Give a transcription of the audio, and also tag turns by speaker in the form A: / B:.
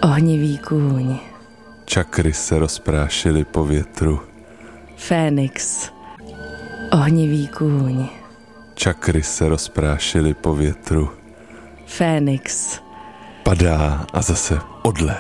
A: Ohnivý kůň.
B: Čakry se rozprášily po větru.
A: Fénix. Ohnivý kůň.
B: Čakry se rozprášily po větru.
A: Fénix.
B: Padá a zase odlétá.